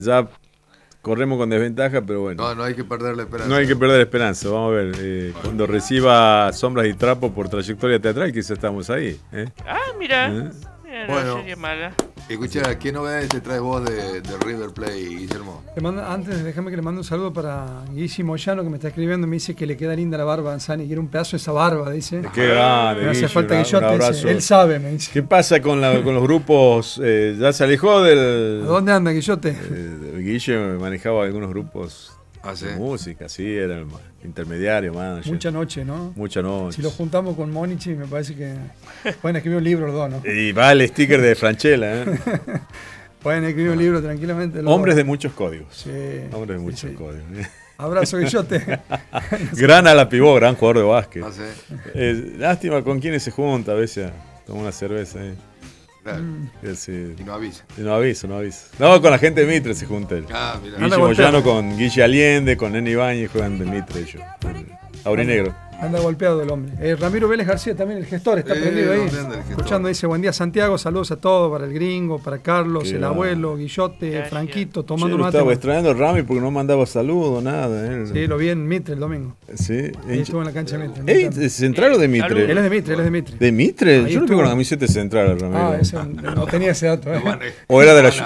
Ya corremos con desventaja, pero bueno. No hay que perder la esperanza. No hay que perder la esperanza. Vamos a ver. Cuando reciba Sombras y Trapos por trayectoria teatral, quizás estamos ahí. Mira. Bueno, no sería mala. Escucha, ¿qué novedades te traes vos de River Plate, Guillermo? Antes, déjame que le mande un saludo para Guille Moyano, que me está escribiendo. Me dice que le queda linda la barba a Sani. Quiere un pedazo de esa barba, dice. Qué grande. Me hace falta un Guillote. abrazo. Él sabe, me dice. ¿Qué pasa con los grupos? ¿Ya se alejó del...? ¿A dónde anda, Guillote? Guille manejaba algunos grupos ¿Sí? de música, sí, era el intermediario, manager. Mucha noche, ¿no? Mucha noche. Si lo juntamos con Monichi, me parece que pueden escribir un libro los dos, ¿no? Y va el sticker de Franchella, Pueden escribir un libro tranquilamente. Hombres de muchos códigos. Sí. Hombres de muchos códigos. Abrazo, Guillote. Gran ala pivó, gran jugador de básquet. Sí. Lástima con quienes se junta a veces a tomar una cerveza. Claro. Sí. Y no avisa. No avisa. No, con la gente de Mitre se junta él. Mira. Guille Moyano con Guille Allende, con Nene Ibáñez, juegan de Mitre ellos. Aurinegro. Anda golpeado el hombre. Ramiro Vélez García también, el gestor, está prendido ahí. Escuchando, dice: buen día, Santiago, saludos a todos, para el gringo, para Carlos, el abuelo, Guillote, Gracias. Franquito, tomando Yo un lo estaba mate. extrañando a Rami porque no mandaba saludos, nada. Sí, lo vi en Mitre el domingo. Sí. Ahí estuvo en la cancha de Mitre. ¿Es central o de Mitre? Él es de Mitre, él es de Mitre. ¿De Mitre? Ahí Yo lo vi estuvo. con la camiseta central, Ramiro. No tenía ese dato. O era de la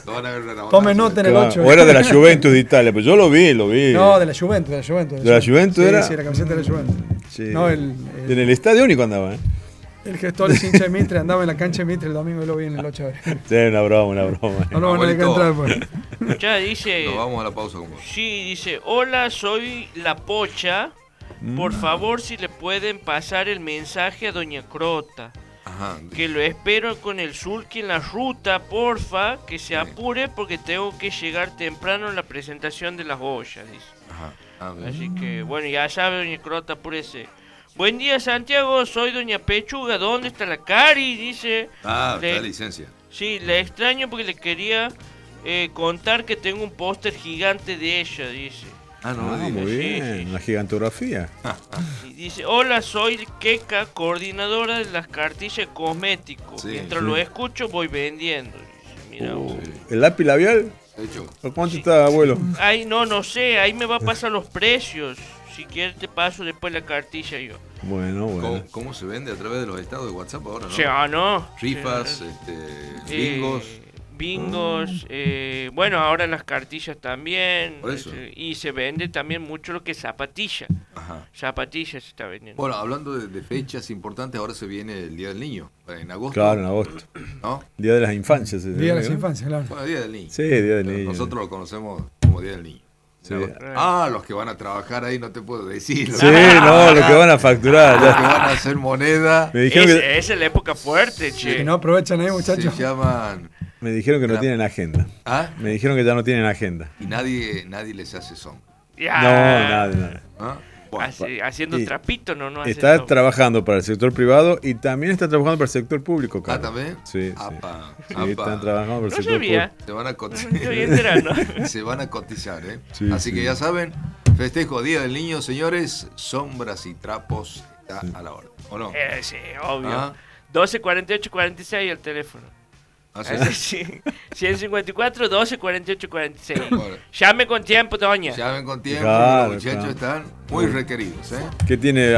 Tome nota en el 8. O era de la Juventus de Italia, pero yo lo vi. No, de la Juventus. ¿De la Juventus era? Sí, la camiseta de la Juventus. Sí. No, En el Estadio Único andaba, El gestor es hincha de Mitre, andaba en la cancha de Mitre el domingo y lo vi en el 8. Sí, una broma. No lo van a dejar entrar, pues. Ya dice. Nos vamos a la pausa con vos. Sí, dice: hola, soy La Pocha. Por favor, si le pueden pasar el mensaje a Doña Crota. Ajá. Que lo espero con el sulky en la ruta, porfa. Que se apure porque tengo que llegar temprano en la presentación de las ollas, dice. Ajá. Así que, bueno, ya sabe, Doña Crota, apúrese. Buen día, Santiago, soy Doña Pechuga, ¿dónde está la Cari? Dice. Está de licencia. Sí, le extraño porque le quería contar que tengo un póster gigante de ella, dice. Muy bien, una gigantografía. Y dice: hola, soy Keka, coordinadora de las cartillas cosméticos. Mientras lo escucho, voy vendiendo. Dice, mira, ¿El lápiz labial? ¿A cuánto está, abuelo? Ay, no sé, ahí me va a pasar los precios. Si quieres te paso después la cartilla yo. Bueno. ¿Cómo se vende a través de los estados de WhatsApp ahora, no? Sí, no. Rifas, bingos. Bingos, bueno, ahora las cartillas también. Por eso. Y se vende también mucho lo que es zapatilla. Ajá. Zapatilla se está vendiendo. Bueno, hablando de fechas importantes, ahora se viene el Día del Niño, en agosto. Claro, en agosto. ¿No? Día de las Infancias. Día de las Infancias, claro. Bueno, Día del Niño. Sí, Día del Niño. Nosotros lo conocemos como Día del Niño. Sí. Los que van a trabajar ahí no te puedo decir. Sí, los que van a facturar. Los que van a hacer moneda. Me dijeron Esa es la época fuerte, che. Que no aprovechan ahí, muchachos. Se llaman... Me dijeron que no tienen agenda. Me dijeron que ya no tienen agenda. Y nadie les hace sombra. Ya. No, nada. Bueno, haciendo trapito, no hace está sombra. trabajando para el sector privado y también está trabajando para el sector público, Carlos. ¿también? Sí. Sí, están trabajando para el sector sabía. público. Se van a cotizar. Se van a cotizar, ¿eh? Sí, Así que ya saben, festejo Día del Niño, señores, sombras y trapos está a la orden, ¿o no? Sí, obvio. 12 48 46 el teléfono. Sí. 154 12 48 46. Bueno. Llame con tiempo, doña. Llamen con tiempo, Claro, los muchachos están muy requeridos, ¿eh? ¿Qué tiene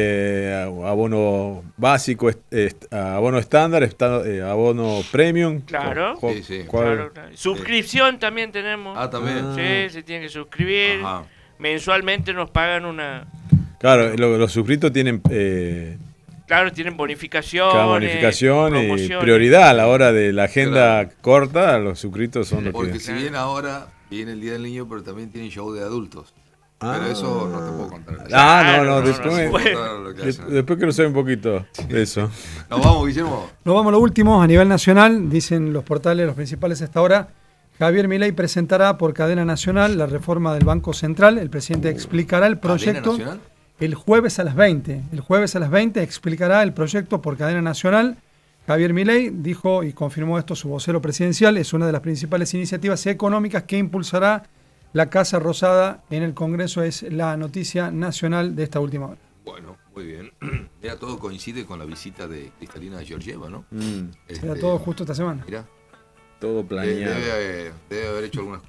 abono básico, abono estándar, abono premium? Claro. Sí. Claro. Suscripción también tenemos. También. Sí, se tienen que suscribir. Ajá. Mensualmente nos pagan una... Claro, los suscritos tienen... Claro, tienen bonificaciones. Cada bonificación y promociones. prioridad a la hora de la agenda corta, los suscritos son los Porque que... si bien ahora viene el Día del Niño, pero también tienen show de adultos. Pero eso no te puedo contar. No, Después después quiero saber un poquito de eso. Nos vamos, Guillermo. Nos vamos a lo último, a nivel nacional, dicen los portales, los principales hasta ahora. Javier Milei presentará por cadena nacional la reforma del Banco Central. El presidente explicará el proyecto el jueves a las 20. El jueves a las 20 explicará el proyecto por cadena nacional. Javier Milei dijo y confirmó esto su vocero presidencial. Es una de las principales iniciativas económicas que impulsará la Casa Rosada en el Congreso. Es la noticia nacional de esta última hora. Bueno, muy bien. Mira, todo coincide con la visita de Cristalina Georgieva, ¿no? Será todo justo esta semana. Mira. Todo planeado. Debe haber hecho algunas